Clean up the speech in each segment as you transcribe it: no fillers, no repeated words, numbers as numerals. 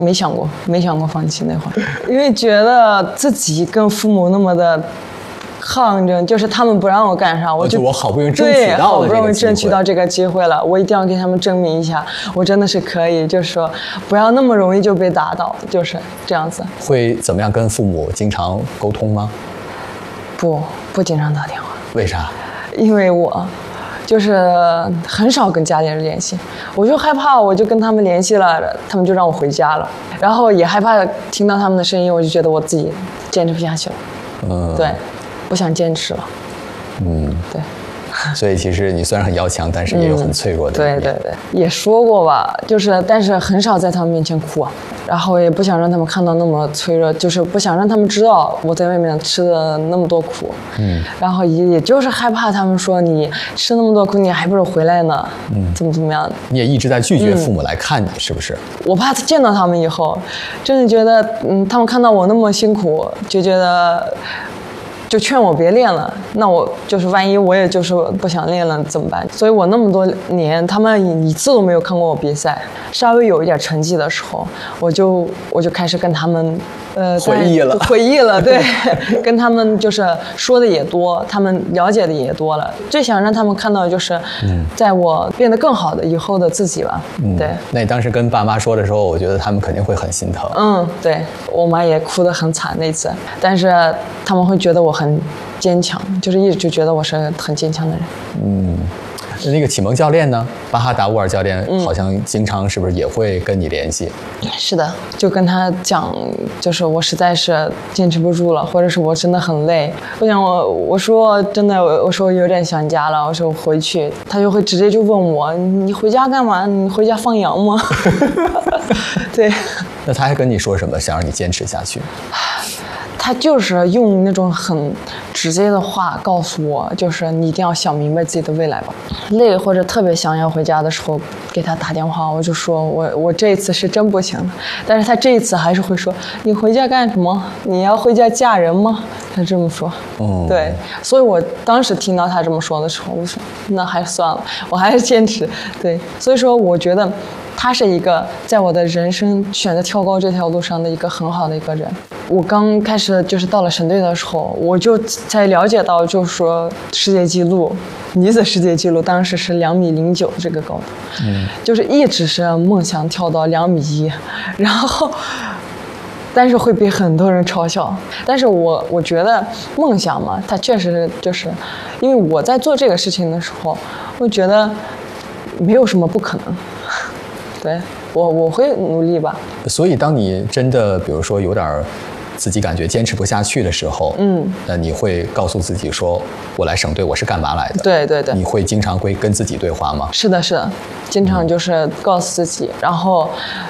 没想过放弃那会儿，因为觉得自己跟父母那么的抗争，就是他们不让我干啥， 我好不容易争取到了， 好不容易争取到这个机会了，我一定要给他们证明一下，我真的是可以，就是说不要那么容易就被打倒，就是这样子。 会怎么样跟父母经常沟通吗？ 不经常打电话。 为啥？ 因为我就是很少跟家里人联系，我就害怕，我就跟他们联系了，他们就让我回家了，然后也害怕听到他们的声音，我就觉得我自己坚持不下去了。对，不想坚持了。对。 所以其实你虽然很要强，但是也有很脆弱的一面。 对，也说过吧，就是但是很少在他们面前哭，然后也不想让他们看到那么脆弱，就是不想让他们知道我在外面吃的那么多苦。然后也就是害怕他们说你吃那么多苦，你还不如回来呢。怎么样？ 你也一直在拒绝父母来看你，是不是？ 我怕见到他们以后，真的觉得他们看到我那么辛苦，就觉得。就劝我别练了，那我就是万一我也就是不想练了怎么办？所以我那么多年，他们一次都没有看过我比赛。稍微有一点成绩的时候，我就开始跟他们回忆了，对，跟他们就是说的也多，他们了解的也多了。最想让他们看到就是在我变得更好的以后的自己吧。对。 那你当时跟爸妈说的时候，我觉得他们肯定会很心疼。 对，我妈也哭得很惨那次，但是他们会觉得我很坚强，就是一直就觉得我是很坚强的人。 那个启蒙教练呢？巴哈达乌尔教练好像经常是不是也会跟你联系？ 是的，就跟他讲，就是我实在是坚持不住了，或者是我真的很累。我说真的，我说我有点想家了，我说我回去，他就会直接就问我，你回家干嘛？你回家放羊吗？对。 那他还跟你说什么？想让你坚持下去？ 他就是用那种很直接的话告诉我，就是你一定要想明白自己的未来吧。累或者特别想要回家的时候，给他打电话，我就说我这一次是真不行了。但是他这一次还是会说，你回家干什么？你要回家嫁人吗？他这么说。对，所以我当时听到他这么说的时候，我说那还算了，我还是坚持。对，所以说我觉得他是一个在我的人生选择跳高这条路上的一个很好的一个人。我刚开始就是到了省队的时候，我就才了解到，就是说世界纪录，女子世界纪录当时是2.09米这个高度，就是一直是梦想跳到2.1米，然后，但是会被很多人嘲笑。但是我觉得梦想嘛，它确实就是，因为我在做这个事情的时候，我觉得没有什么不可能，对。我会努力吧。 所以当你真的比如说有点自己感觉坚持不下去的时候，那你会告诉自己说，我来省队我是干嘛来的？ 对。 你会经常会跟自己对话吗？ 是的，经常就是告诉自己，然后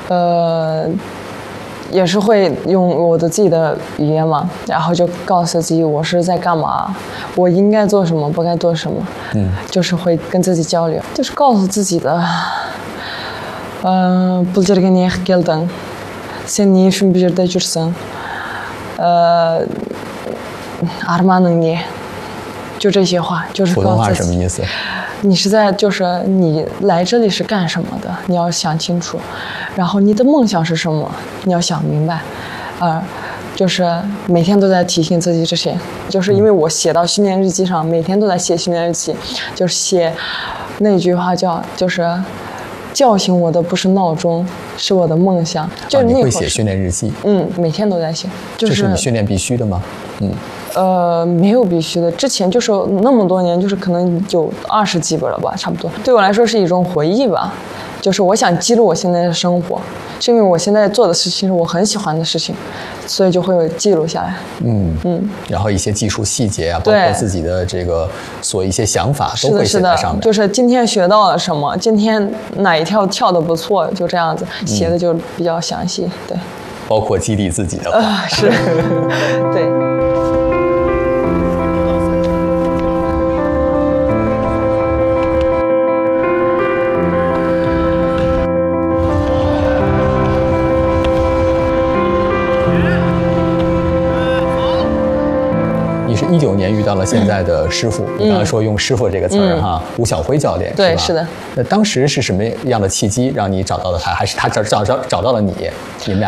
也是会用我的自己的语言嘛，然后就告诉自己我是在干嘛，我应该做什么，不该做什么，就是会跟自己交流，就是告诉自己的。Бұл жерге неғып келдің? Сен не үшін бұл жерде жүрсің? Арманың не? 就这些话，就是告诉自己。普通话什么意思？ 你是在就是你来这里是干什么的？你要想清楚，然后你的梦想是什么？你要想明白，就是每天都在提醒自己这些，就是因为我写到训练日记上，每天都在写训练日记，就是写那句话就是叫醒我的不是闹钟，是我的梦想。就是你会写训练日记？ 每天都在写。这是你训练必须的吗？ 没有必须的。之前就是那么多年，就是可能有20几本了吧，差不多。对我来说是一种回忆吧，就是我想记录我现在的生活，是因为我现在做的事情是我很喜欢的事情，所以就会记录下来。 然后一些技术细节啊，包括自己的这个一些想法都会写在上面。 就是今天学到了什么，今天哪一跳跳得不错，就这样子写的就比较详细。对， 包括激励自己的话。 是，对。 19年遇到了现在的师傅，你刚才说用师傅这个词儿哈，吴晓辉教练， 对，是的。 那当时是什么样的契机让你找到了他，还是他找到了你？你们俩